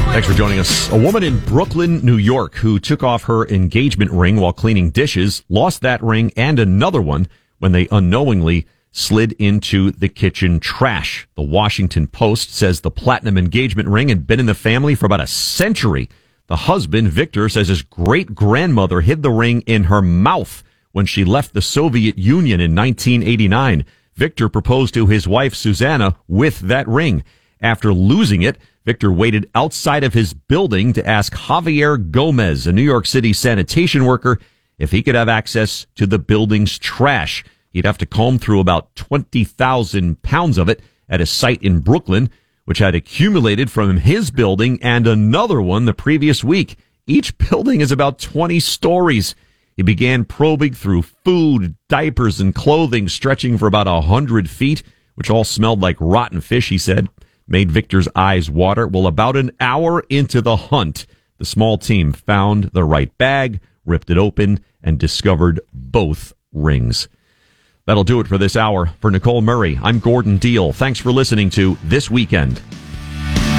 Thanks for joining us. A woman in Brooklyn, New York, who took off her engagement ring while cleaning dishes, lost that ring and another one when they unknowingly slid into the kitchen trash. The Washington Post says the platinum engagement ring had been in the family for about a century. The husband, Victor, says his great-grandmother hid the ring in her mouth when she left the Soviet Union in 1989. Victor proposed to his wife, Susanna, with that ring. After losing it, Victor waited outside of his building to ask Javier Gomez, a New York City sanitation worker, if he could have access to the building's trash. He'd have to comb through about 20,000 pounds of it at a site in Brooklyn, which had accumulated from his building and another one the previous week. Each building is about 20 stories. He began probing through food, diapers, and clothing stretching for about 100 feet, which all smelled like rotten fish, he said. Made Victor's eyes water. Well, about an hour into the hunt, the small team found the right bag, ripped it open, and discovered both rings. That'll do it for this hour. For Nicole Murray, I'm Gordon Deal. Thanks for listening to This Weekend.